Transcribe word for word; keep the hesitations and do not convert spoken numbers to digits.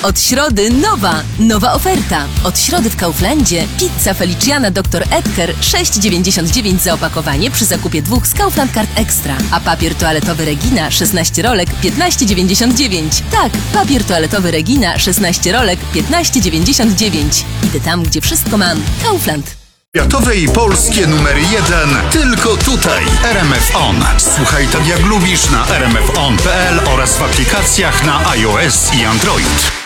Od środy nowa, nowa oferta. Od środy w Kauflandzie pizza Feliciana doktor Edgar sześć dziewięćdziesiąt dziewięć za opakowanie przy zakupie dwóch z Kaufland Card Extra. A papier toaletowy Regina szesnaście rolek piętnaście dziewięćdziesiąt dziewięć. Tak, papier toaletowy Regina szesnaście rolek piętnaście dziewięćdziesiąt dziewięć. Idę tam, gdzie wszystko mam. Kaufland. Światowe i polskie numery jeden tylko tutaj. R M F On. Słuchaj tak jak lubisz na r m f on kropka p l oraz w aplikacjach na iOS i Android.